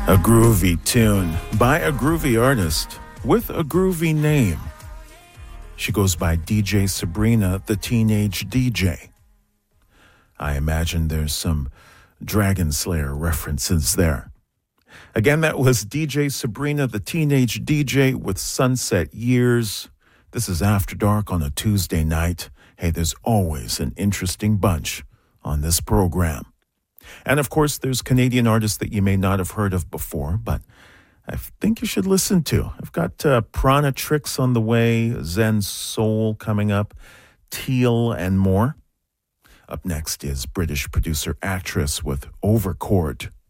A groovy tune by a groovy artist with a groovy name. She goes by DJ Sabrina, the Teenage DJ. I imagine there's some Dragon Slayer references there. Again, that was DJ Sabrina, the Teenage DJ with Sunset Years. This is After Dark on a Tuesday night. Hey, there's always an interesting bunch on this program. And of course, there's Canadian artists that you may not have heard of before, but I think you should listen to. I've got Prana Tricks on the way, Zen Soul coming up, Teal, and more. Up next is British producer-actress with Overchord.